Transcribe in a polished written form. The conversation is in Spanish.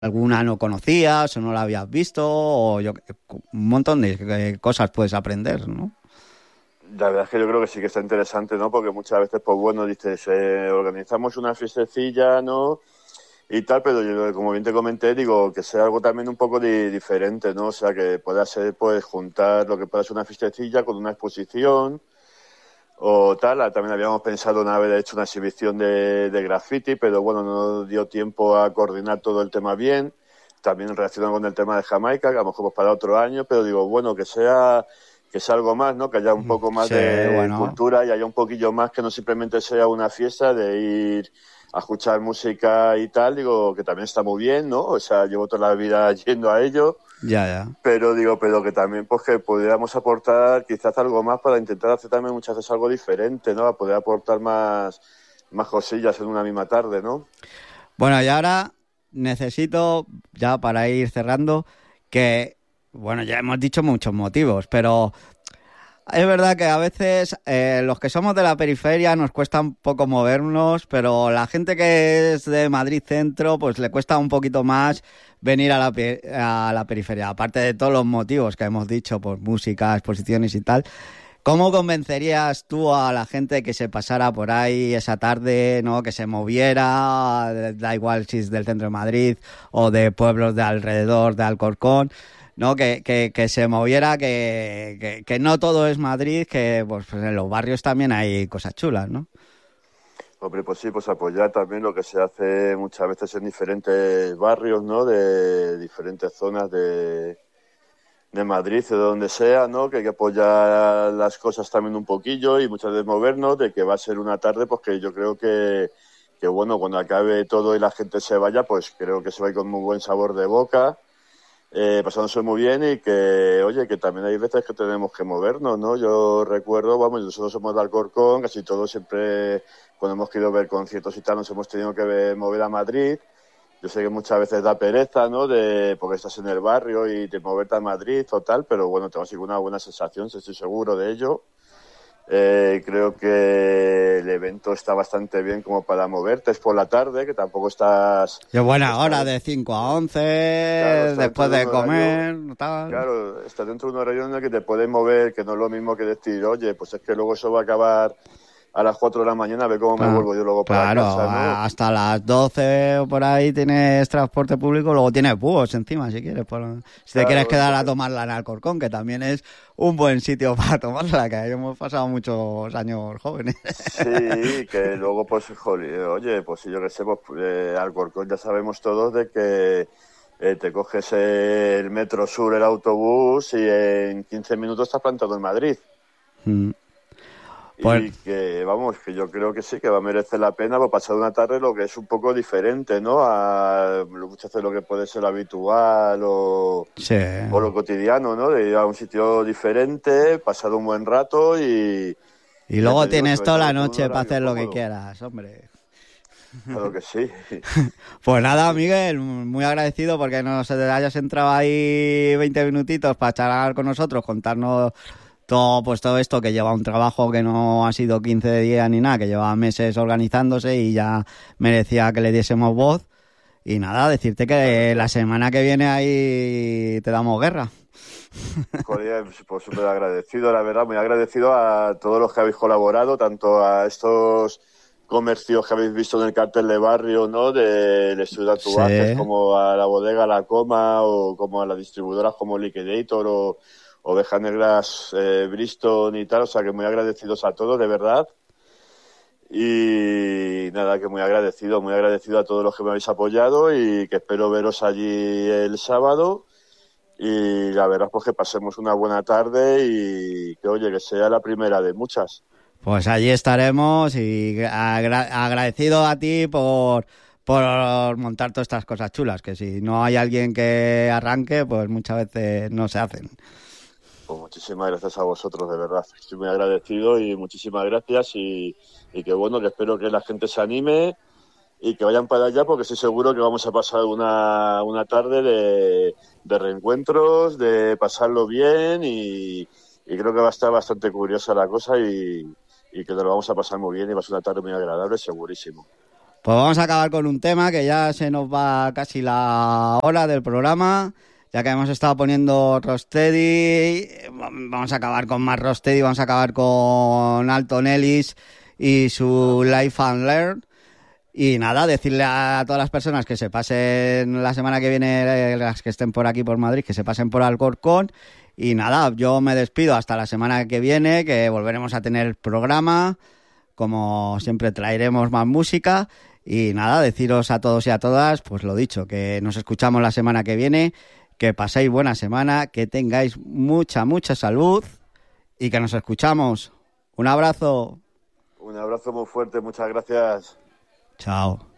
alguna no conocías o no la habías visto, o un montón de cosas puedes aprender, ¿no? La verdad es que yo creo que sí que está interesante, ¿no? Porque muchas veces, pues bueno, dices, organizamos una fiestecilla, ¿no? Y tal, pero yo, como bien te comenté, digo, que sea algo también un poco diferente, ¿no? O sea, que pueda ser, pues, juntar lo que pueda ser una fiestecilla con una exposición o tal. También habíamos pensado una vez hecho una exhibición de graffiti, pero bueno, no dio tiempo a coordinar todo el tema bien. También relacionado con el tema de Jamaica, que a lo mejor pues para otro año, pero digo, bueno, que sea algo más, ¿no? Que haya un poco más Sí, de bueno, cultura y haya un poquillo más, que no simplemente sea una fiesta de ir a escuchar música y tal. Digo, que también está muy bien, ¿no? O sea, llevo toda la vida yendo a ello, ya, ya. pero digo, pero que también pues que pudiéramos aportar quizás algo más para intentar hacer también muchas veces algo diferente, ¿no? A poder aportar más cosillas en una misma tarde, ¿no? Bueno, y ahora necesito, ya para ir cerrando, que, bueno, ya hemos dicho muchos motivos, pero es verdad que a veces los que somos de la periferia nos cuesta un poco movernos, pero la gente que es de Madrid Centro, pues le cuesta un poquito más venir a la periferia. Aparte de todos los motivos que hemos dicho, por música, exposiciones y tal. ¿Cómo convencerías tú a la gente que se pasara por ahí esa tarde, ¿no? Que se moviera, da igual si es del centro de Madrid o de pueblos de alrededor de Alcorcón, ¿no? Que se moviera, que no todo es Madrid, que pues en los barrios también hay cosas chulas, ¿no? Hombre, pues sí, pues apoyar también lo que se hace muchas veces en diferentes barrios, ¿no? De diferentes zonas de Madrid o de donde sea, ¿no? Que hay que apoyar las cosas también un poquillo y muchas veces movernos, de que va a ser una tarde, pues que yo creo que bueno, cuando acabe todo y la gente se vaya, pues creo que se va a ir con muy buen sabor de boca, pasándose muy bien y que, oye, que también hay veces que tenemos que movernos, ¿no? Yo recuerdo, vamos, nosotros somos de Alcorcón, casi todos siempre, cuando hemos querido ver conciertos y tal, nos hemos tenido que mover a Madrid. Yo sé que muchas veces da pereza, ¿no? Porque estás en el barrio y te moverte a Madrid o tal, pero bueno, te va a ser una buena sensación, estoy seguro de ello. Creo que el evento está bastante bien como para moverte. Es por la tarde, que tampoco Qué buena está hora de 5 a 11, claro, está dentro después de un de horario, comer, tal. claro, está dentro de un horario en el que te puedes mover, que no es lo mismo que decir, oye, pues es que luego eso va a acabar a las 4 de la mañana, a ver cómo me Claro, vuelvo yo luego para claro, casa, ¿no? hasta las 12 o por ahí tienes transporte público, luego tienes búhos encima si quieres. Si te quieres Claro, quedar a entonces tomarla en Alcorcón, que también es un buen sitio para tomarla, que ahí hemos pasado muchos años jóvenes. sí, que luego, pues, joder, oye, pues si yo qué sé, pues Alcorcón ya sabemos todos de que te coges el Metro Sur, el autobús, y en 15 minutos estás plantado en Madrid. Mm. Pues Y que, vamos, que yo creo que sí, que va a merecer la pena pues, pasar una tarde lo que es un poco diferente, ¿no? A muchas veces lo que puede ser lo habitual sí. o lo cotidiano, ¿no? De ir a un sitio diferente, pasar un buen rato Y y ya luego te digo, tienes sobre toda todo la en un noche para horario hacer lo que cómodo. quieras, hombre. Claro que sí. Pues Sí, nada, sí. Miguel, muy agradecido porque nos hayas entrado ahí 20 minutitos para charlar con nosotros, contarnos todo, pues todo esto que lleva un trabajo que no ha sido 15 días ni nada, que lleva meses organizándose y ya merecía que le diésemos voz. Y nada, decirte Muchas que la gracias. semana que viene ahí te damos guerra. Joder, pues súper agradecido, la verdad, muy agradecido a todos los que habéis colaborado, tanto a estos comercios que habéis visto en el cartel de barrio, ¿no? Del estudio de Sí. tatuajes, como a la bodega La Coma, o como a las distribuidoras como Liquidator o Ovejas Negras Bristol y tal, o sea que muy agradecidos a todos, de verdad. Y nada, que muy agradecido a todos los que me habéis apoyado y que espero veros allí el sábado. Y la verdad pues que pasemos una buena tarde y que oye, que sea la primera de muchas. Pues allí estaremos y agradecido a ti por montar todas estas cosas chulas, que si no hay alguien que arranque, pues muchas veces no se hacen. Pues muchísimas gracias a vosotros, de verdad. Estoy muy agradecido y muchísimas gracias y que bueno, que espero que la gente se anime y que vayan para allá porque estoy seguro que vamos a pasar una tarde de reencuentros, de pasarlo bien y creo que va a estar bastante curiosa la cosa y que nos lo vamos a pasar muy bien y va a ser una tarde muy agradable, segurísimo. Pues vamos a acabar con un tema que ya se nos va casi la hora del programa, ya que hemos estado poniendo Rocksteady. Vamos a acabar con más Rocksteady, vamos a acabar con Alton Ellis y su Life and Learn. Y nada, decirle a todas las personas que se pasen la semana que viene, las que estén por aquí por Madrid, que se pasen por Alcorcón. Y nada, yo me despido hasta la semana que viene, que volveremos a tener programa. Como siempre traeremos más música. Y nada, deciros a todos y a todas, pues lo dicho, que nos escuchamos la semana que viene, que paséis buena semana, que tengáis mucha salud y que nos escuchamos. Un abrazo. Un abrazo muy fuerte, muchas gracias. Chao.